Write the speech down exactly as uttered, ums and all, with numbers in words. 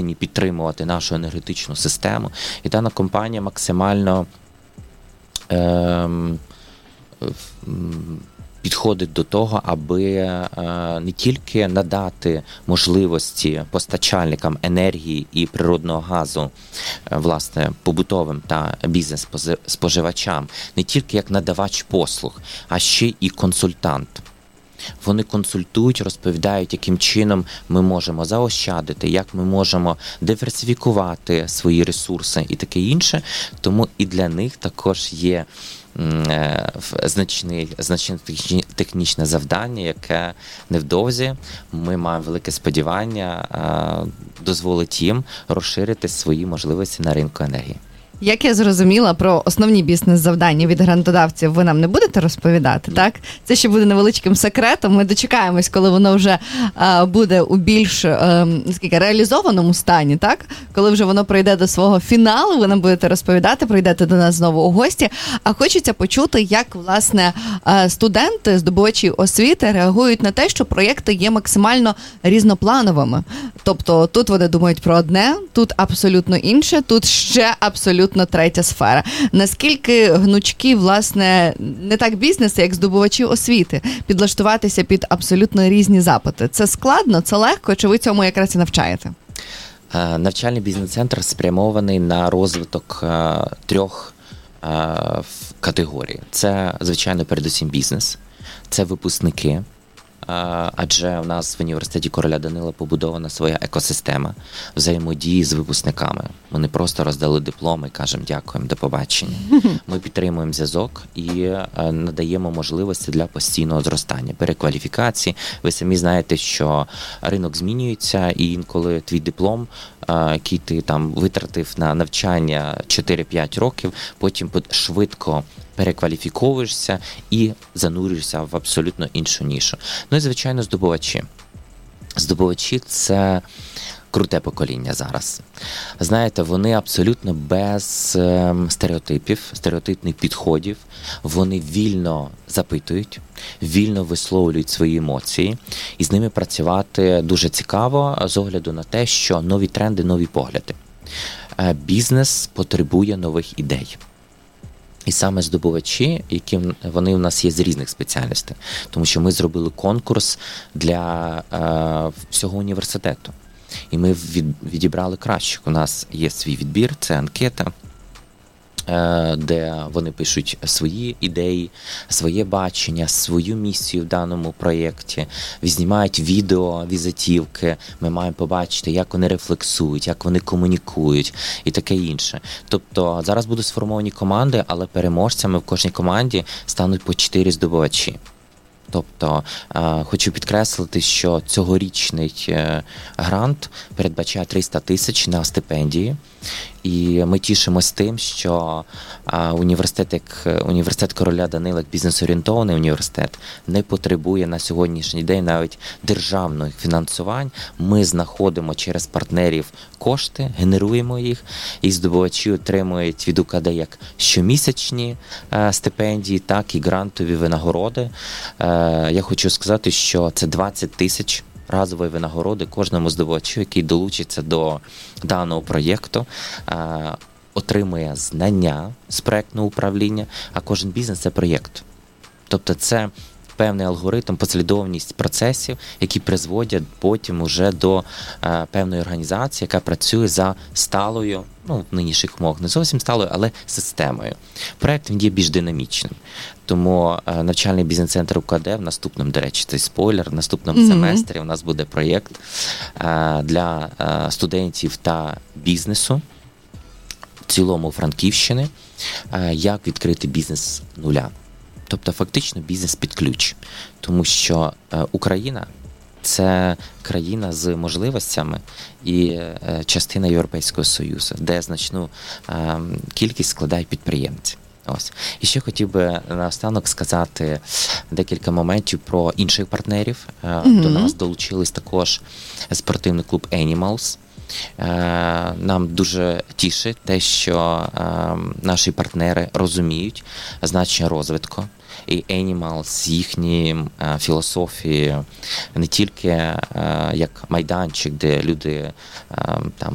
повинні підтримувати нашу енергетичну систему. І дана компанія максимально ем, підходить до того, аби е, не тільки надати можливості постачальникам енергії і природного газу, е, власне, побутовим та бізнес-споживачам, не тільки як надавач послуг, а ще і консультант. Вони консультують, розповідають, яким чином ми можемо заощадити, як ми можемо диверсифікувати свої ресурси і таке інше. Тому і для них також є значне, значне технічне завдання, яке невдовзі, ми маємо велике сподівання, дозволить їм розширити свої можливості на ринку енергії. Як я зрозуміла, про основні бізнес-завдання від грантодавців ви нам не будете розповідати, так? Це ще буде невеличким секретом. Ми дочекаємось, коли воно вже а, буде у більш а, скільки, реалізованому стані, так? Коли вже воно прийде до свого фіналу, ви нам будете розповідати, прийдете до нас знову у гості. А хочеться почути, як, власне, студенти, здобувачі освіти реагують на те, що проєкти є максимально різноплановими. Тобто тут вони думають про одне, тут абсолютно інше, тут ще абсолютно третя сфера. Наскільки гнучкі, власне, не так бізнеси, як здобувачі освіти, підлаштуватися під абсолютно різні запити? Це складно, це легко, чи ви цьому якраз і навчаєте? Навчальний бізнес-центр спрямований на розвиток трьох категорій. Це, звичайно, передусім бізнес, це випускники, адже у нас в університеті короля Данила побудована своя екосистема взаємодії з випускниками. Ми не просто роздали дипломи і кажемо дякуємо, до побачення. Ми підтримуємо зв'язок і надаємо можливості для постійного зростання, перекваліфікації. Ви самі знаєте, що ринок змінюється, і інколи твій диплом, який ти там витратив на навчання чотири-п'ять років, потім швидко перекваліфіковуєшся і занурюєшся в абсолютно іншу нішу. Ну і, звичайно, здобувачі. Здобувачі – це круте покоління зараз. Знаєте, вони абсолютно без е, стереотипів, стереотипних підходів. Вони вільно запитують, вільно висловлюють свої емоції. І з ними працювати дуже цікаво з огляду на те, що нові тренди, нові погляди. Е, бізнес потребує нових ідей. І саме здобувачі, які вони у нас є з різних спеціальностей, тому що ми зробили конкурс для е, всього університету. І ми від, відібрали кращих. У нас є свій відбір, це анкета, е, де вони пишуть свої ідеї, своє бачення, свою місію в даному проєкті, знімають відео, візитівки, ми маємо побачити, як вони рефлексують, як вони комунікують і таке інше. Тобто зараз будуть сформовані команди, але переможцями в кожній команді стануть по чотири здобувачі. Тобто, е, хочу підкреслити, що цьогорічний е, грант передбачає триста тисяч на стипендії. І ми тішимось тим, що е, університет, як університет короля Данила, як бізнес-орієнтований університет, не потребує на сьогоднішній день навіть державних фінансувань. Ми знаходимо через партнерів кошти, генеруємо їх, і здобувачі отримують від УКД як щомісячні е, стипендії, так і грантові винагороди. Е, я хочу сказати, що це двадцять тисяч разової винагороди кожному здобувачу, який долучиться до даного проєкту, отримує знання з проєктного управління, а кожен бізнес – це проєкт. Тобто це певний алгоритм, послідовність процесів, які призводять потім уже до е, певної організації, яка працює за сталою, ну, в нинішніх умовах не зовсім сталою, але системою. Проєкт, він є більш динамічним. Тому е, навчальний бізнес-центр УКД в наступному, до речі, цей спойлер, в наступному mm-hmm. семестрі у нас буде проєкт е, для е, студентів та бізнесу в цілому Франківщини, е, як відкрити бізнес з нуля. Тобто фактично бізнес під ключ, тому що е, Україна – це країна з можливостями і е, частина Європейського Союзу, де значну е, кількість складають підприємці. Ось. І ще хотів би наостанок сказати декілька моментів про інших партнерів. Е, mm-hmm. До нас долучились також спортивний клуб Animals. Нам дуже тішить те, що наші партнери розуміють значення розвитку. І Animals з їхньої філософії не тільки як майданчик, де люди там